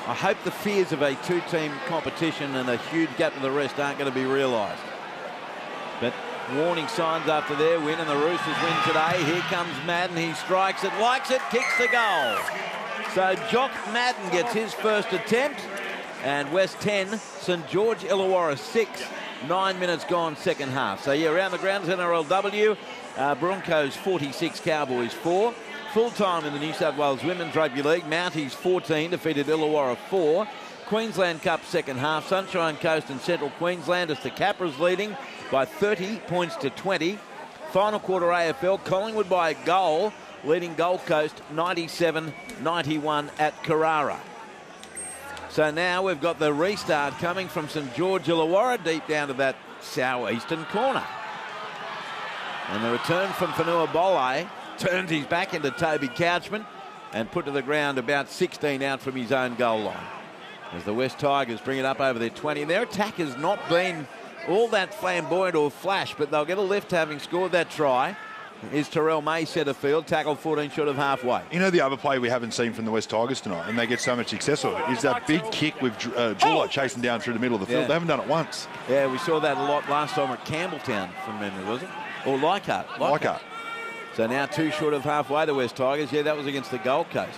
I hope the fears of a two-team competition and a huge gap to the rest aren't going to be realised. But warning signs after their win, and the Roosters win today. Here comes Madden. He strikes it, likes it, kicks the goal. So Jock Madden gets his first attempt. And West 10, St George Illawarra 6. 9 minutes gone, second half. So, yeah, around the grounds, NRLW. Broncos 46, Cowboys 4. Full-time in the New South Wales Women's Rugby League. Mounties 14, defeated Illawarra 4. Queensland Cup second half. Sunshine Coast and Central Queensland as the Capras leading by 30 points to 20. Final quarter AFL, Collingwood by a goal, leading Gold Coast 97-91 at Carrara. So now we've got the restart coming from St George Illawarra deep down to that southeastern corner. And the return from Fanua Bolle turns his back into Toby Couchman and put to the ground about 16 out from his own goal line. As the West Tigers bring it up over their 20. Their attack has not been all that flamboyant or flash, but they'll get a lift having scored that try. Is Terrell May centre field, tackle 14 short of halfway. You know the other play we haven't seen from the West Tigers tonight, and they get so much success of it, is that big kick with Jewell chasing down through the middle of the field. They haven't done it once. Yeah, we saw that a lot last time at Campbelltown, from memory, was it? Or Leichhardt. Leichhardt. So now 2 short of halfway, the West Tigers. Yeah, that was against the Gold Coast.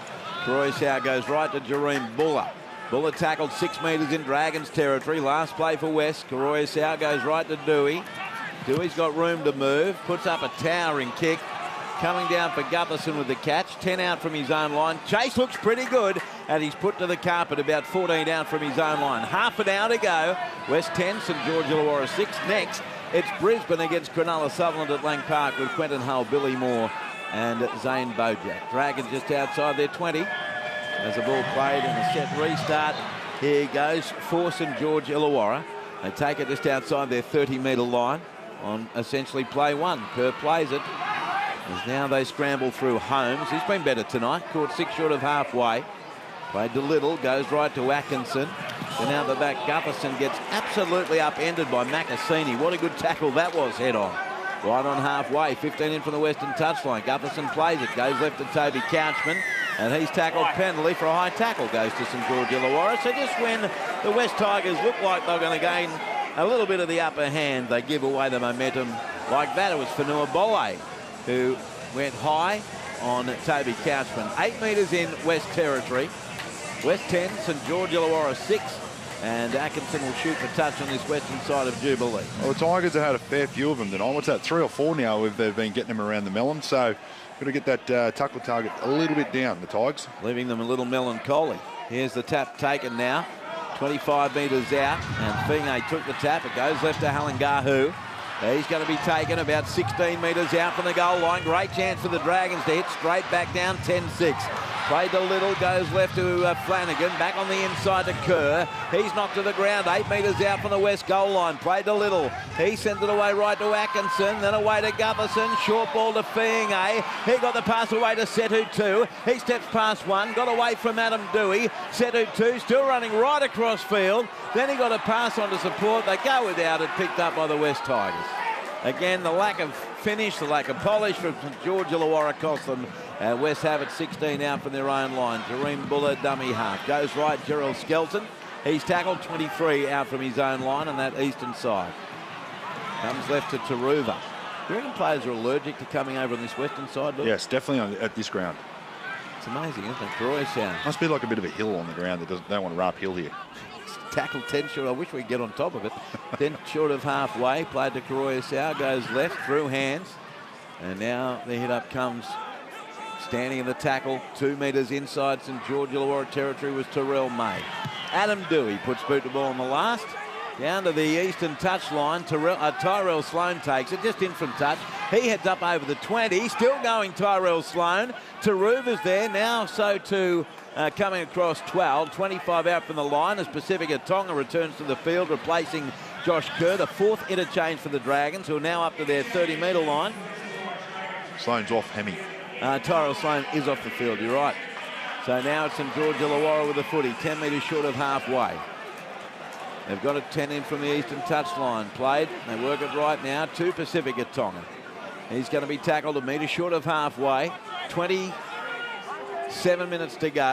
Croysau goes right to Jareem Buller. Buller tackled 6 metres in Dragons territory. Last play for West. Croysau goes right to Dewey. Dewey's got room to move. Puts up a towering kick. Coming down for Gutherson with the catch. 10 out from his own line. Chase looks pretty good. And he's put to the carpet about 14 out from his own line. Half an hour to go. West 10, St George Illawarra 6. Next, it's Brisbane against Cronulla Sutherland at Lang Park with Quentin Hull, Billy Moore and Zane Bojack. Dragons just outside their 20. As the ball played and a set restart. Here goes for St George Illawarra. They take it just outside their 30-metre line on essentially play one. Kerr plays it. As now they scramble through Holmes. He's been better tonight. Caught 6 short of halfway. Played to Little. Goes right to Atkinson. And out the back, Gutherson gets absolutely upended by Macassini. What a good tackle that was head on. Right on halfway. 15 in from the western touchline. Gutherson plays it. Goes left to Toby Couchman. And he's tackled penalty for a high tackle. Goes to St George Illawarra. So just when the West Tigers look like they're going to gain a little bit of the upper hand, they give away the momentum like that. It was Fanua Bolle who went high on Toby Couchman. 8 metres in West territory. West 10, St George Illawarra 6. And Atkinson will shoot for touch on this western side of Jubilee. Well, the Tigers have had a fair few of them tonight. What's that, 3 or 4 now they've been getting them around the melon. So got to get that tackle target a little bit down, the Tigers. Leaving them a little melancholy. Here's the tap taken now. 25 metres out, and Finge took the tap. It goes left to Halangahu. He's going to be taken about 16 metres out from the goal line. Great chance for the Dragons to hit straight back down, 10-6. Played to Little, goes left to Flanagan, back on the inside to Kerr. He's knocked to the ground, 8 metres out from the west goal line. Played to Little, he sends it away right to Atkinson, then away to Gutherson, short ball to Finge. He got the pass away to Setu 2. He steps past one, got away from Adam Dewey. Setu 2 still running right across field. Then he got a pass on to support. They go without it, picked up by the West Tigers. Again, the lack of finish, the lack of polish from St George Illawarra cost them. West have it 16 out from their own line. Jareem Buller, dummy half. Goes right, Gerald Skelton. He's tackled 23 out from his own line on that eastern side. Comes left to Taruva. Do you reckon players are allergic to coming over on this western side, Luke? Yes, definitely at this ground. It's amazing, isn't it? Croysau. Must be like a bit of a hill on the ground that don't want to run uphill here. Tackled 10 short. I wish we could get on top of it. 10 short of halfway. Played to Croysau. Goes left through hands. And now the hit up comes standing in the tackle. 2 metres inside St George Illawarra territory was Terrell May. Adam Dewey puts boot to ball on the last. Down to the eastern touch line. Tyrell Sloan takes it just in from touch. He heads up over the 20. Still going Tyrell Sloan. Taruva's there now. So too coming across 12. 25 out from the line as Pacifica Tonga returns to the field, replacing Josh Kerr. The 4th interchange for the Dragons, who are now up to their 30-metre line. Sloan's off Hemi. Tyrell Sloan is off the field, you're right. So now it's St George Illawarra with the footy, 10 metres short of halfway. They've got a 10 in from the eastern touchline. Played, they work it right now to Pacifica Tonga. He's going to be tackled a metre short of halfway. 27 minutes to go.